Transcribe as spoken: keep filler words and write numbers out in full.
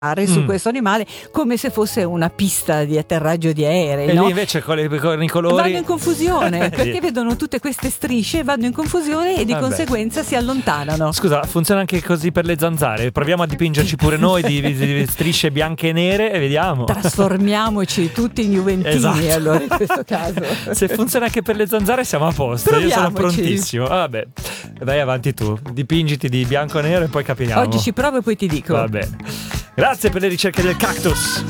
su Mm. questo animale come se fosse una pista di atterraggio di aerei, E no? lì invece con, le, con i colori Vanno in confusione Sì. perché vedono tutte queste strisce, vanno in confusione e di Vabbè. conseguenza si allontanano. Scusa, funziona anche così per le zanzare? Proviamo a dipingerci pure noi di, di- di strisce bianche e nere e vediamo. Trasformiamoci tutti in juventini, Esatto. allora in questo caso. Se funziona anche per le zanzare siamo a posto. Io sono Proviamoci. prontissimo. Vabbè, vai avanti tu. Dipingiti di bianco e nero e poi capiamo. Oggi ci provo e poi ti dico. Va bene. Grazie per le ricerche del cactus.